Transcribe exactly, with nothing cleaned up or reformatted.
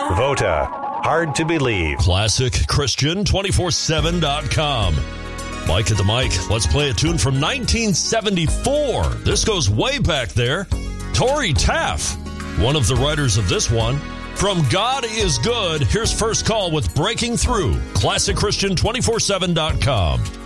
Vota. Hard to believe. Classic Christian two forty-seven dot com. Mike at the mic. Let's play a tune from nineteen seventy-four. This goes way back there. Tory Taff, one of the writers of this one. From God is Good, here's First Call with Breaking Through. Classic Christian two forty-seven dot com.